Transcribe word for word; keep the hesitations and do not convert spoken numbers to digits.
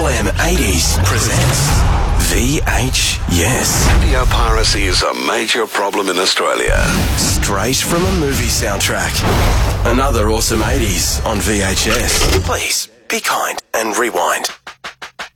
Triple M eighties presents V H Yes. Video piracy is a major problem in Australia. Straight from a movie soundtrack. Another awesome eighties on V H S. Please, be kind and rewind.